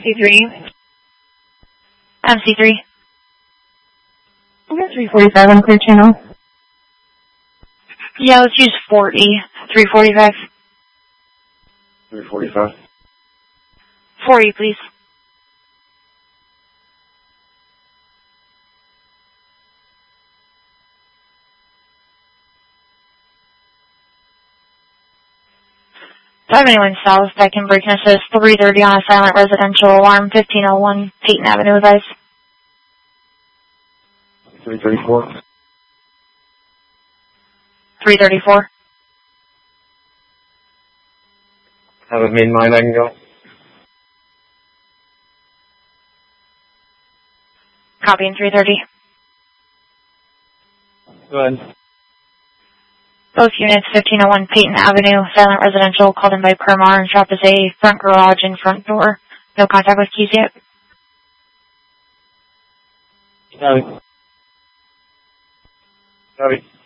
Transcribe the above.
MC3. MC3. Okay, 345 on clear channel. Yeah, let's use 40. 345. 345. 40, please. If I have anyone south that can break us, 330 on a silent residential alarm, 1501 Peyton Avenue, advise. 334. 334. Have a main line I can go. Copy in 330. Go ahead. Both units, 1501 Peyton Avenue, silent residential, called in by Permar and shop is a front garage and front door. No contact with keys yet. Copy. Copy.